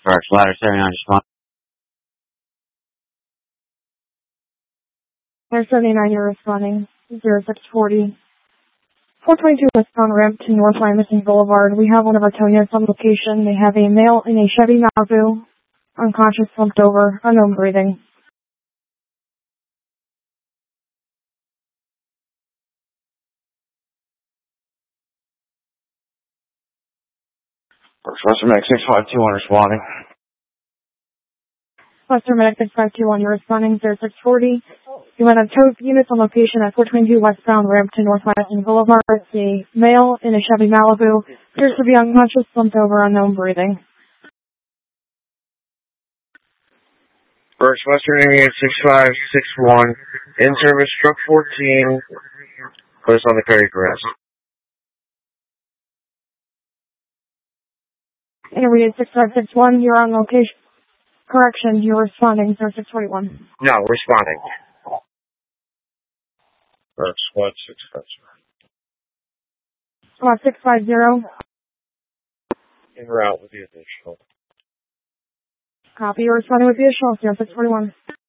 First ladder 79 responding. Ladder 79, you're responding. 0640. 422 westbound ramp to North Wyomissing Boulevard. We have one of our tow units on location. They have a male in a Chevy Malibu, unconscious, slumped over, unknown breathing. First Western Medic 6521 responding. Western Medic 6521, you're responding. 0640. You might have tow units on location at 422 westbound ramp to North Wyomissing Boulevard. A male in a Chevy Malibu appears to be unconscious, slumped over, unknown breathing. First Western Indian 6561, in service truck 14, put us on the cardiac arrest. Intermediate 6561, you're on location. Correction, you're responding. 0641. No, responding. First Squad 650. Squad 650. En route with the additional. Copy, you're responding with the additional. 0641.